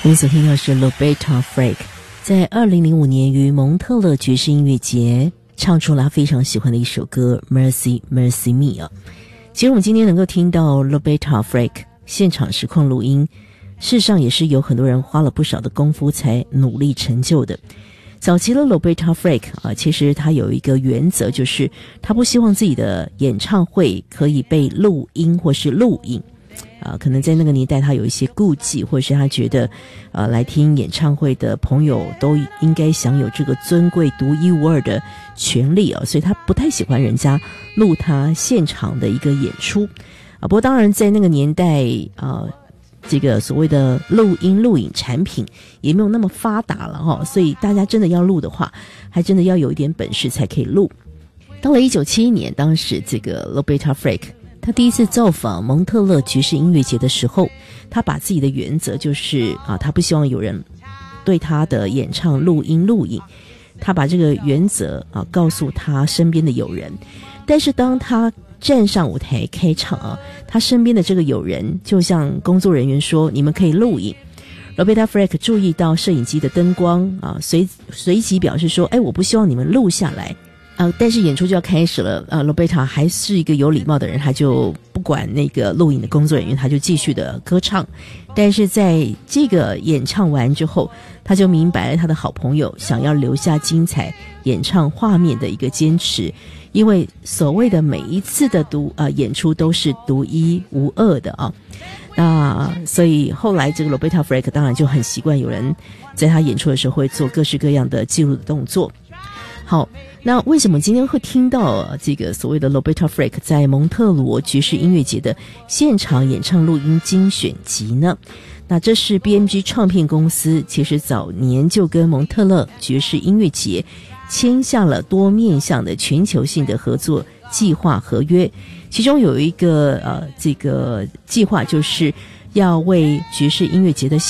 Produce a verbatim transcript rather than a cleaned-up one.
您所听到是 Roberta Flack 在二零零五年于蒙特勒爵士音乐节唱出了他非常喜欢的一首歌 Mercy Mercy Me 啊。其实我们今天能够听到 Roberta Flack 现场实况录音，事实上也是有很多人花了不少的功夫才努力成就的。早期的 Roberta Flack 啊，其实他有一个原则，就是他不希望自己的演唱会可以被录音或是录影。啊，可能在那个年代他有一些顾忌，或者是他觉得呃，来听演唱会的朋友都应该享有这个尊贵独一无二的权利啊，所以他不太喜欢人家录他现场的一个演出啊。不过当然在那个年代啊，这个所谓的录音录影产品也没有那么发达了哈，所以大家真的要录的话，还真的要有一点本事才可以录。到了一九七一年，当时这个 Roberta Flack他第一次造访蒙特勒爵士音乐节的时候，他把自己的原则就是啊，他不希望有人对他的演唱录音录影，他把这个原则啊告诉他身边的友人。但是当他站上舞台开场啊，他身边的这个友人就向工作人员说：“你们可以录影。” Roberta Flack 注意到摄影机的灯光啊，随随即表示说：“哎，我不希望你们录下来。”呃，但是演出就要开始了，呃 Roberta 还是一个有礼貌的人，他就不管那个录影的工作人员，他就继续的歌唱。但是在这个演唱完之后，他就明白了他的好朋友想要留下精彩演唱画面的一个坚持，因为所谓的每一次的独呃演出都是独一无二的啊。那所以后来这个 Roberta Flack 当然就很习惯有人在他演出的时候会做各式各样的记录的动作。好，那为什么今天会听到这个所谓的 Roberta Flack 在蒙特罗爵士音乐节的现场演唱录音精选集呢？那这是 B M G 唱片公司其实早年就跟蒙特勒爵士音乐节签下了多面向的全球性的合作计划合约，其中有一个呃这个计划就是要为爵士音乐节的